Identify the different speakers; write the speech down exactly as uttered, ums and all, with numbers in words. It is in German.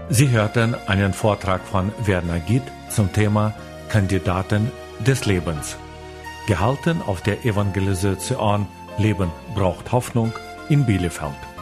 Speaker 1: Sie hörten einen Vortrag von Werner Gitt zum Thema Kandidaten des Lebens, gehalten auf der Evangelisation Leben braucht Hoffnung in Bielefeld.